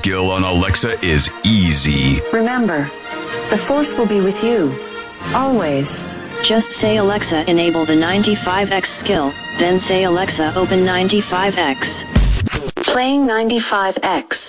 skill on Alexa is easy. Remember, the Force will be with you. Always. Just say Alexa enable the 95X skill, then say Alexa open 95X. Playing 95X.